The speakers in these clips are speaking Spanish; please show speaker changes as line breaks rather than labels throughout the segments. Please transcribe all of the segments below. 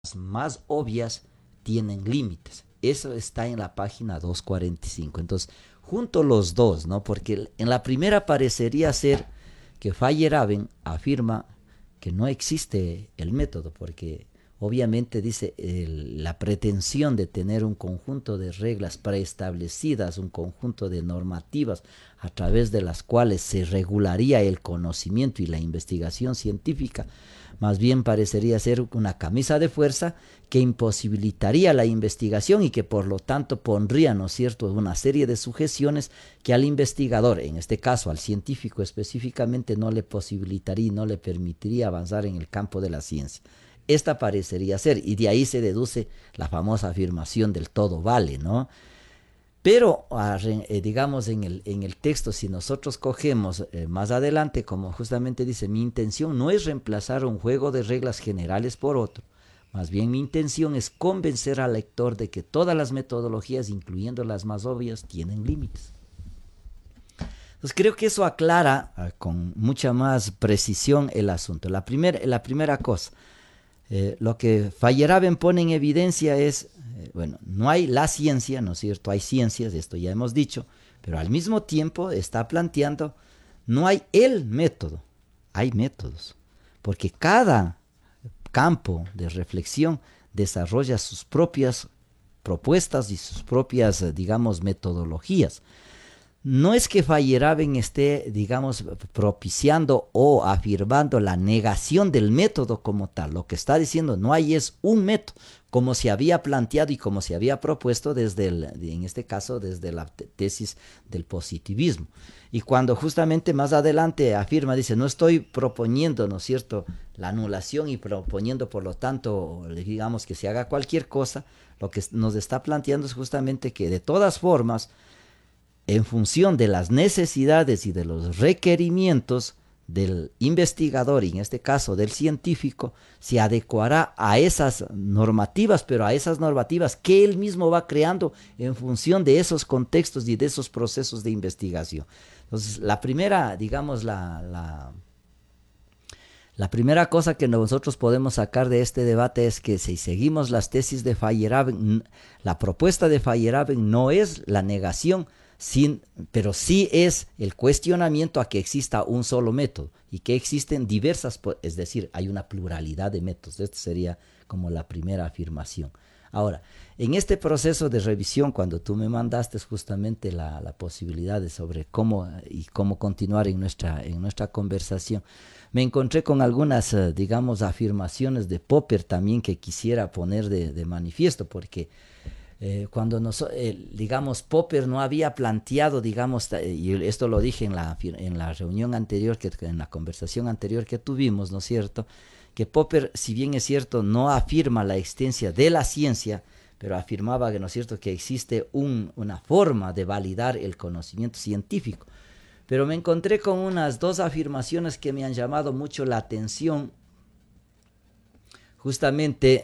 más obvias tienen límites. Eso está en la página 245. Entonces, junto los dos, ¿no? Porque en la primera parecería ser que Feyerabend afirma que no existe el método, porque obviamente dice la pretensión de tener un conjunto de reglas preestablecidas, un conjunto de normativas a través de las cuales se regularía el conocimiento y la investigación científica, más bien parecería ser una camisa de fuerza que imposibilitaría la investigación y que por lo tanto pondría, ¿no es cierto?, una serie de sujeciones que al investigador, en este caso al científico específicamente, no le posibilitaría y no le permitiría avanzar en el campo de la ciencia. Esta parecería ser, y de ahí se deduce la famosa afirmación del todo vale, ¿no? Pero, digamos, en el texto, si nosotros cogemos más adelante, como justamente dice, mi intención no es reemplazar un juego de reglas generales por otro. Más bien mi intención es convencer al lector de que todas las metodologías, incluyendo las más obvias, tienen límites. Entonces creo que eso aclara con mucha más precisión el asunto. La primera cosa, lo que Feyerabend pone en evidencia es, bueno, no hay la ciencia, ¿no es cierto? Hay ciencias, esto ya hemos dicho, pero al mismo tiempo está planteando, no hay el método, hay métodos, porque cada campo de reflexión desarrolla sus propias propuestas y sus propias, digamos, metodologías. No es que Feyerabend esté, digamos, propiciando o afirmando la negación del método como tal. Lo que está diciendo no hay es un método, como se había planteado y como se había propuesto desde en este caso, desde la tesis del positivismo. Y cuando justamente más adelante afirma, dice, no estoy proponiendo, ¿no es cierto?, la anulación y proponiendo, por lo tanto, digamos, que se haga cualquier cosa, lo que nos está planteando es justamente que de todas formas, en función de las necesidades y de los requerimientos del investigador, y en este caso del científico, se adecuará a esas normativas, pero a esas normativas que él mismo va creando en función de esos contextos y de esos procesos de investigación. Entonces, la primera, digamos, la primera cosa que nosotros podemos sacar de este debate es que si seguimos las tesis de Feyerabend, la propuesta de Feyerabend no es la negación, pero sí es el cuestionamiento a que exista un solo método y que existen diversas, es decir, hay una pluralidad de métodos. Esta sería como la primera afirmación. Ahora, en este proceso de revisión, cuando tú me mandaste justamente la posibilidad de sobre cómo y cómo continuar en nuestra conversación, me encontré con algunas, digamos, afirmaciones de Popper también que quisiera poner de manifiesto, porque cuando digamos, Popper no había planteado, digamos, y esto lo dije en la reunión anterior, en la conversación anterior que tuvimos, ¿no es cierto?, que Popper, si bien es cierto, no afirma la existencia de la ciencia, pero afirmaba que, ¿no es cierto?, que existe una forma de validar el conocimiento científico. Pero me encontré con unas dos afirmaciones que me han llamado mucho la atención, justamente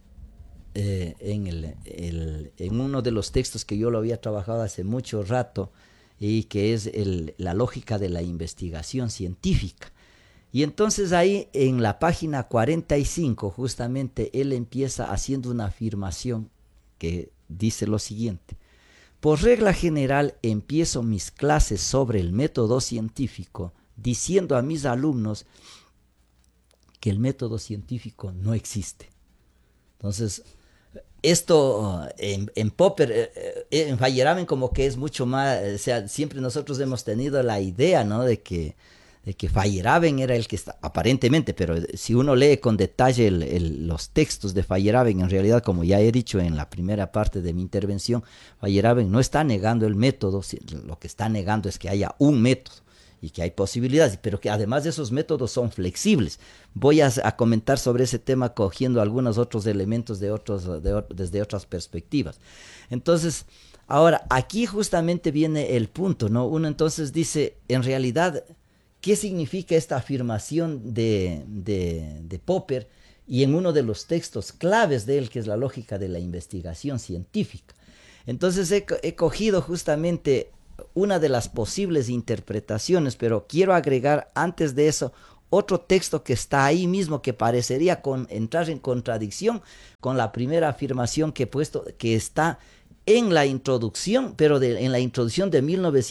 en uno de los textos que yo lo había trabajado hace mucho rato, y que es la lógica de la investigación científica. Y entonces ahí en la página 45 justamente él empieza haciendo una afirmación que dice lo siguiente: por regla general empiezo mis clases sobre el método científico diciendo a mis alumnos que el método científico no existe. Entonces, esto en Popper, en Feyerabend como que es mucho más, o sea, siempre nosotros hemos tenido la idea, ¿no?, de que Feyerabend era el que está, aparentemente, pero si uno lee con detalle los textos de Feyerabend, en realidad, como ya he dicho en la primera parte de mi intervención, Feyerabend no está negando el método, lo que está negando es que haya un método y que hay posibilidades, pero que además de esos métodos son flexibles. Voy a comentar sobre ese tema cogiendo algunos otros elementos desde otras perspectivas. Entonces, ahora, aquí justamente viene el punto, ¿no? Uno entonces dice, en realidad, ¿qué significa esta afirmación de Popper? Y en uno de los textos claves de él, que es la lógica de la investigación científica. Entonces he cogido justamente una de las posibles interpretaciones, pero quiero agregar antes de eso otro texto que está ahí mismo, que parecería entrar en contradicción con la primera afirmación que he puesto, que está en la introducción, pero en la introducción de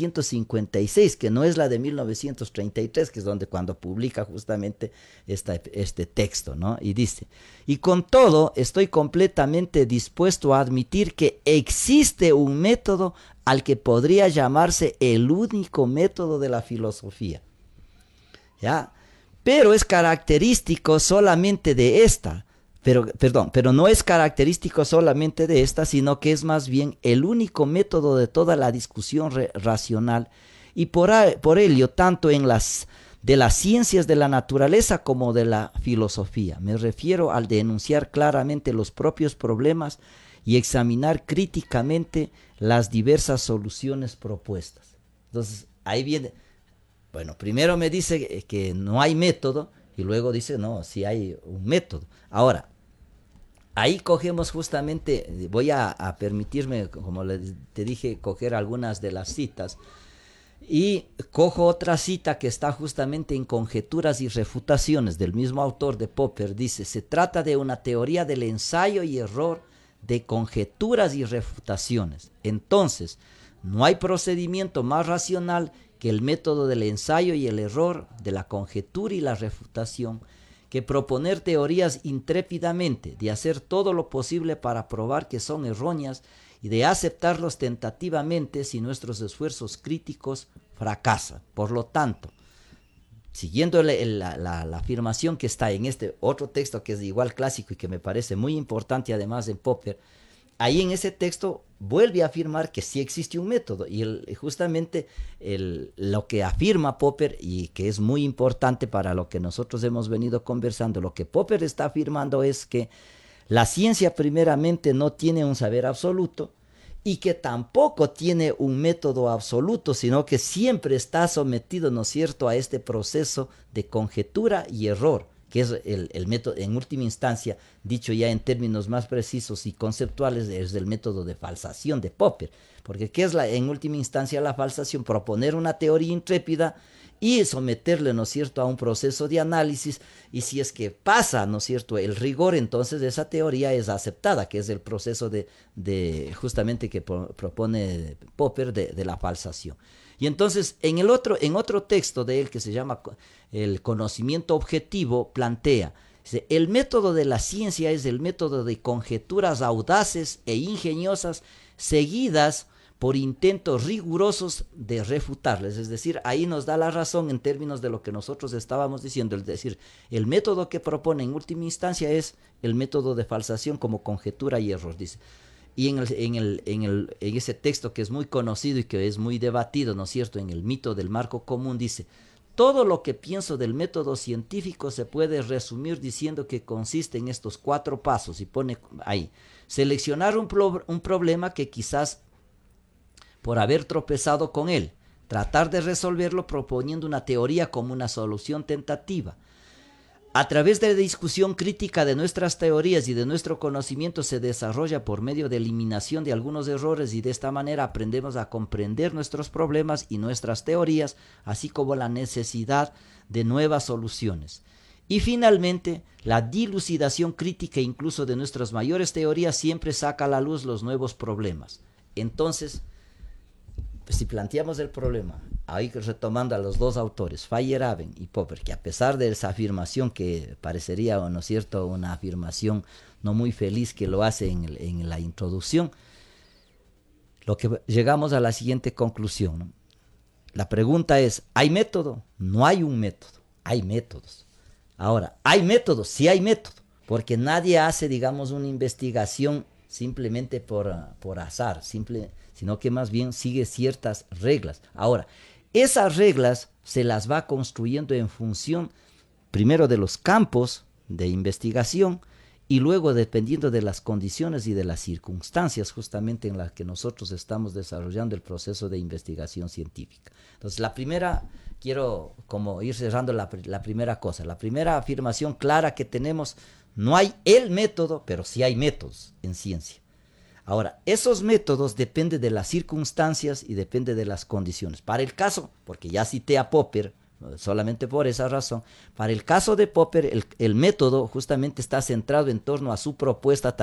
1956, que no es la de 1933, que es donde cuando publica justamente este texto, ¿no? Y dice, y con todo estoy completamente dispuesto a admitir que existe un método al que podría llamarse el único método de la filosofía, ¿ya? Pero es característico solamente de esta, pero no es característico solamente de esta, sino que es más bien el único método de toda la discusión racional, y por ello, tanto en de las ciencias de la naturaleza como de la filosofía. Me refiero al de enunciar claramente los propios problemas y examinar críticamente las diversas soluciones propuestas. Entonces, ahí viene, bueno, primero me dice que no hay método, y luego dice, no, sí hay un método. Ahora, ahí cogemos justamente, voy a permitirme, como te dije, coger algunas de las citas, y cojo otra cita que está justamente en Conjeturas y Refutaciones, del mismo autor de Popper. Dice, se trata de una teoría del ensayo y error de conjeturas y refutaciones. Entonces, no hay procedimiento más racional que el método del ensayo y el error, de la conjetura y la refutación, que proponer teorías intrépidamente, de hacer todo lo posible para probar que son erróneas y de aceptarlos tentativamente si nuestros esfuerzos críticos fracasan. Por lo tanto, siguiendo la afirmación que está en este otro texto que es igual clásico y que me parece muy importante además en Popper, ahí en ese texto vuelve a afirmar que sí existe un método, y justamente lo que afirma Popper, y que es muy importante para lo que nosotros hemos venido conversando, lo que Popper está afirmando es que la ciencia primeramente no tiene un saber absoluto, y que tampoco tiene un método absoluto, sino que siempre está sometido, ¿no es cierto?, a este proceso de conjetura y error, que es el método, en última instancia, dicho ya en términos más precisos y conceptuales, es el método de falsación de Popper. Porque ¿qué es en última instancia la falsación? Proponer una teoría intrépida y someterle, ¿no es cierto?, a un proceso de análisis, y si es que pasa, ¿no es cierto?, el rigor, entonces esa teoría es aceptada, que es el proceso justamente que propone Popper de la falsación. Y entonces en otro texto de él que se llama El conocimiento objetivo, plantea, dice, el método de la ciencia es el método de conjeturas audaces e ingeniosas seguidas por intentos rigurosos de refutarles. Es decir, ahí nos da la razón en términos de lo que nosotros estábamos diciendo, es decir, el método que propone en última instancia es el método de falsación como conjetura y error, dice. Y en ese texto que es muy conocido y que es muy debatido, ¿no es cierto?, en el mito del marco común, dice, todo lo que pienso del método científico se puede resumir diciendo que consiste en estos 4 pasos, y pone ahí, seleccionar un problema que quizás por haber tropezado con él, tratar de resolverlo proponiendo una teoría como una solución tentativa. A través de la discusión crítica de nuestras teorías y de nuestro conocimiento se desarrolla por medio de eliminación de algunos errores, y de esta manera aprendemos a comprender nuestros problemas y nuestras teorías, así como la necesidad de nuevas soluciones. Y finalmente, la dilucidación crítica incluso de nuestras mayores teorías siempre saca a la luz los nuevos problemas. Entonces, si planteamos el problema, ahí retomando a los dos autores, Feyerabend y Popper, que a pesar de esa afirmación que parecería, ¿no es cierto?, una afirmación no muy feliz que lo hace en la introducción, lo que llegamos a la siguiente conclusión, ¿no? La pregunta es, ¿hay método? No hay un método, hay métodos. Ahora, ¿hay métodos? Sí hay método, porque nadie hace, digamos, una investigación simplemente por azar, sino que más bien sigue ciertas reglas. Ahora, esas reglas se las va construyendo en función, primero, de los campos de investigación, y luego dependiendo de las condiciones y de las circunstancias justamente en las que nosotros estamos desarrollando el proceso de investigación científica. Entonces, la primera, quiero como ir cerrando la primera cosa. La primera afirmación clara que tenemos, no hay el método, pero sí hay métodos en ciencia. Ahora, esos métodos dependen de las circunstancias y dependen de las condiciones. Para el caso, porque ya cité a Popper, Solamente por esa razón. Para el caso de Popper, el método justamente está centrado en torno a su propuesta